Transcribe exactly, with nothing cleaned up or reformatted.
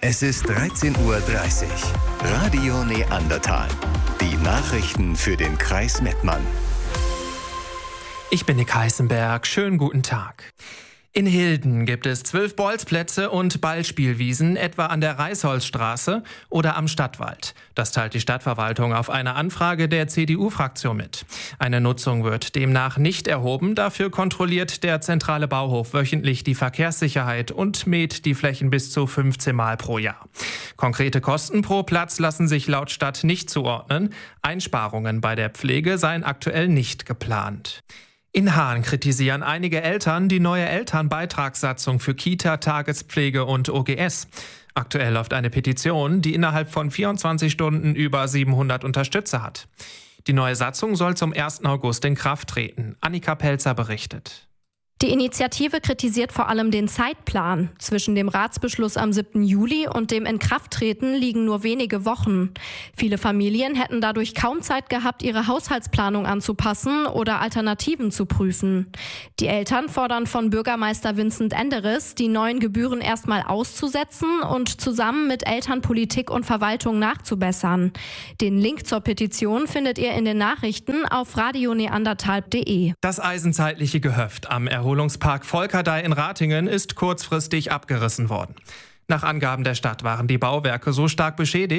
Es ist dreizehn Uhr dreißig. Radio Neandertal. Die Nachrichten für den Kreis Mettmann. Ich bin Nick Heißenberg. Schönen guten Tag. In Hilden gibt es zwölf Bolzplätze und Ballspielwiesen, etwa an der Reisholzstraße oder am Stadtwald. Das teilt die Stadtverwaltung auf eine Anfrage der C D U-Fraktion mit. Eine Nutzung wird demnach nicht erhoben. Dafür kontrolliert der zentrale Bauhof wöchentlich die Verkehrssicherheit und mäht die Flächen bis zu fünfzehn Mal pro Jahr. Konkrete Kosten pro Platz lassen sich laut Stadt nicht zuordnen. Einsparungen bei der Pflege seien aktuell nicht geplant. In Haan kritisieren einige Eltern die neue Elternbeitragssatzung für Kita, Tagespflege und O G S. Aktuell läuft eine Petition, die innerhalb von vierundzwanzig Stunden über siebenhundert Unterstützer hat. Die neue Satzung soll zum ersten August in Kraft treten. Annika Pelzer berichtet. Die Initiative kritisiert vor allem den Zeitplan. Zwischen dem Ratsbeschluss am siebten Juli und dem Inkrafttreten liegen nur wenige Wochen. Viele Familien hätten dadurch kaum Zeit gehabt, ihre Haushaltsplanung anzupassen oder Alternativen zu prüfen. Die Eltern fordern von Bürgermeister Vincent Enderes, die neuen Gebühren erstmal auszusetzen und zusammen mit Eltern, Politik und Verwaltung nachzubessern. Den Link zur Petition findet ihr in den Nachrichten auf radio neandertal punkt de. Das eisenzeitliche Gehöft am Erholungspark Volkerdei in Ratingen ist kurzfristig abgerissen worden. Nach Angaben der Stadt waren die Bauwerke so stark beschädigt,